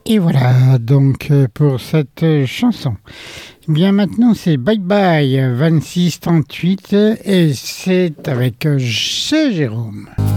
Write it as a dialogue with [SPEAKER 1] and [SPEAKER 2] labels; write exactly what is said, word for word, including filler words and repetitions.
[SPEAKER 1] Et voilà donc euh, pour cette euh, chanson. Bien maintenant c'est Bye Bye vingt-six trente-huit et c'est avec euh, chez Jérôme.